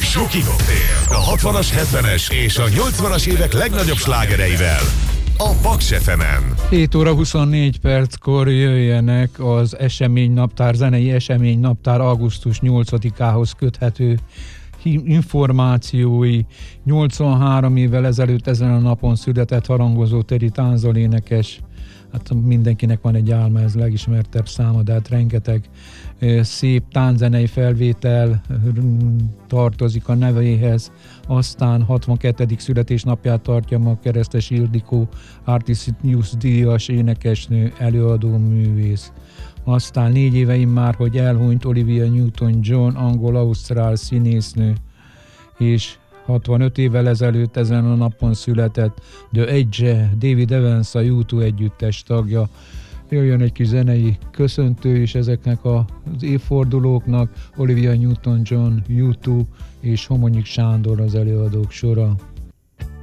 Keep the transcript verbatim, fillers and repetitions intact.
Suki Cocktail. A hatvanas, hetvenes és a nyolcvanas évek legnagyobb slágereivel. A Paks ef emen. hét óra huszonnégy perckor jöjjenek az eseménynaptár, zenei eseménynaptár augusztus nyolcadikához köthető információi. nyolcvanhárom évvel ezelőtt ezen a napon született harangozó Teri tánzolénekes. Hát mindenkinek van egy álma, ez legismertebb száma, de hát rengeteg szép tánzenei felvétel tartozik a nevéhez. Aztán hatvankettedik születésnapját tartja ma Keresztes Ildikó, Artisius díjas énekesnő, előadó művész. Aztán négy éveim már, hogy elhunyt Olivia Newton-John, angol-ausztrál színésznő, és hatvanöt évvel ezelőtt ezen a napon született The Edge, David Evans, a U kettő együttes tagja. Jöjjön egy kis zenei köszöntő is ezeknek az évfordulóknak, Olivia Newton-John, U kettő és Homonyik Sándor az előadók sora.